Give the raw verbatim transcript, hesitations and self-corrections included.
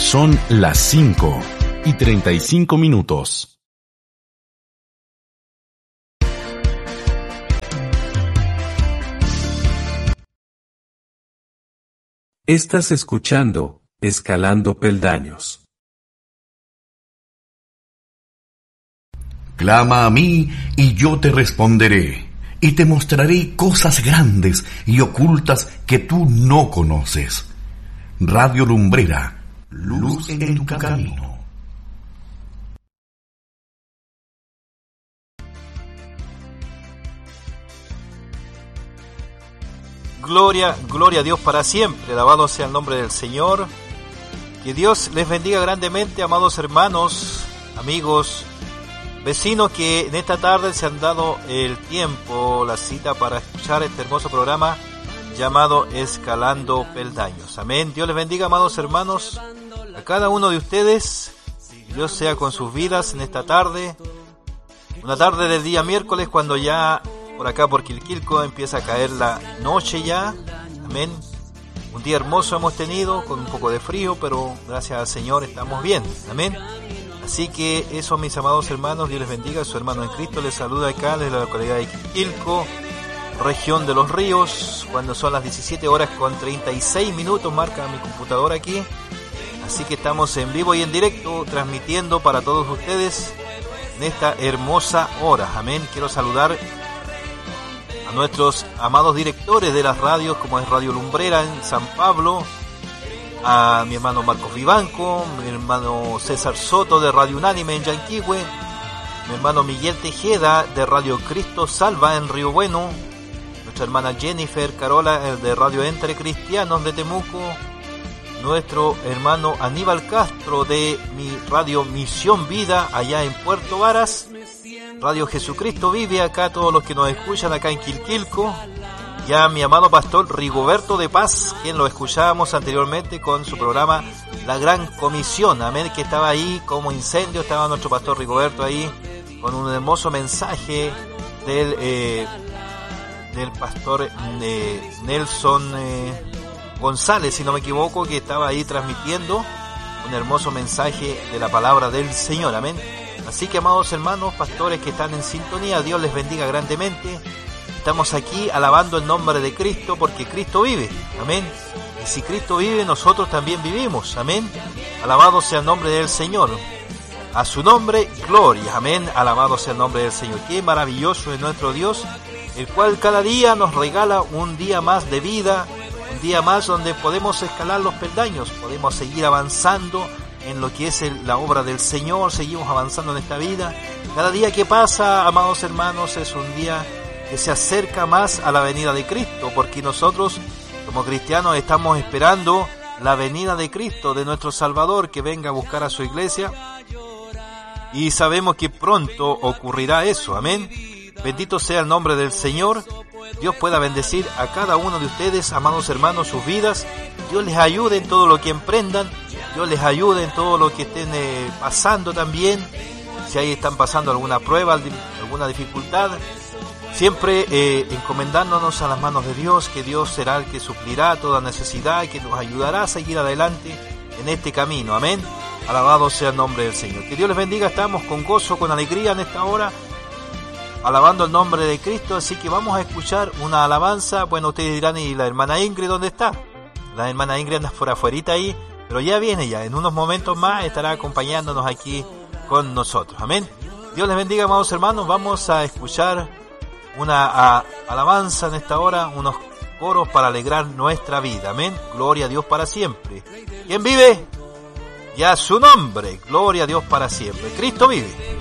Son las cinco y treinta y cinco minutos. Estás escuchando Escalando Peldaños. Clama a mí y yo te responderé, y te mostraré cosas grandes y ocultas que tú no conoces. Radio Lumbrera, luz en tu camino. Gloria, gloria a Dios para siempre, alabado sea el nombre del Señor. Que Dios les bendiga grandemente, amados hermanos, amigos, vecinos que en esta tarde se han dado el tiempo, la cita para escuchar este hermoso programa llamado Escalando Peldaños. Amén. Dios les bendiga, amados hermanos, a cada uno de ustedes. Dios sea con sus vidas en esta tarde, una tarde del día miércoles, cuando ya por acá por Quilquilco empieza a caer la noche ya. Amén. Un día hermoso hemos tenido, con un poco de frío, pero gracias al Señor estamos bien. Amén. Así que eso, mis amados hermanos, Dios les bendiga. Su hermano en Cristo les saluda acá desde la localidad de Quilquilco, región de Los Ríos, cuando son las diecisiete horas con treinta y seis minutos, marca mi computadora aquí. Así que estamos en vivo y en directo, transmitiendo para todos ustedes en esta hermosa hora. Amén. Quiero saludar a nuestros amados directores de las radios, como es Radio Lumbrera en San Pablo, a mi hermano Marcos Vivanco, mi hermano César Soto de Radio Unánime en Yanquihue, mi hermano Miguel Tejeda de Radio Cristo Salva en Río Bueno, nuestra hermana Jennifer Carola de Radio Entre Cristianos de Temuco, nuestro hermano Aníbal Castro de mi Radio Misión Vida allá en Puerto Varas, Radio Jesucristo Vive acá, todos los que nos escuchan acá en Quilquilco, ya mi amado pastor Rigoberto de Paz, quien lo escuchábamos anteriormente con su programa La Gran Comisión, amén, que estaba ahí como incendio, estaba nuestro pastor Rigoberto ahí con un hermoso mensaje del eh, del pastor eh, Nelson eh, González, si no me equivoco, que estaba ahí transmitiendo un hermoso mensaje de la palabra del Señor, amén. Así que, amados hermanos, pastores que están en sintonía, Dios les bendiga grandemente. Estamos aquí alabando el nombre de Cristo, porque Cristo vive, amén. Y si Cristo vive, nosotros también vivimos, amén. Alabado sea el nombre del Señor. A su nombre, gloria, amén. Alabado sea el nombre del Señor. Qué maravilloso es nuestro Dios, el cual cada día nos regala un día más de vida, un día más donde podemos escalar los peldaños, podemos seguir avanzando en lo que es el, la obra del Señor, seguimos avanzando en esta vida. Cada día que pasa, amados hermanos, es un día que se acerca más a la venida de Cristo, porque nosotros como cristianos estamos esperando la venida de Cristo, de nuestro Salvador, que venga a buscar a su iglesia, y sabemos que pronto ocurrirá eso, amén. Bendito sea el nombre del Señor. Dios pueda bendecir a cada uno de ustedes, amados hermanos, sus vidas. Dios les ayude en todo lo que emprendan, Dios les ayude en todo lo que estén eh, pasando también, si ahí están pasando alguna prueba, alguna dificultad, siempre eh, encomendándonos a las manos de Dios, que Dios será el que suplirá toda necesidad, que nos ayudará a seguir adelante en este camino, amén. Alabado sea el nombre del Señor. Que Dios les bendiga. Estamos con gozo, con alegría en esta hora, alabando el nombre de Cristo. Así que vamos a escuchar una alabanza. Bueno, ustedes dirán, ¿y la hermana Ingrid dónde está? La hermana Ingrid anda por afuerita ahí, pero ya viene ya, en unos momentos más estará acompañándonos aquí con nosotros, amén. Dios les bendiga, amados hermanos. Vamos a escuchar una a, alabanza en esta hora, unos coros para alegrar nuestra vida, amén. Gloria a Dios para siempre. ¿Quién vive? Ya su nombre, gloria a Dios para siempre. Cristo vive.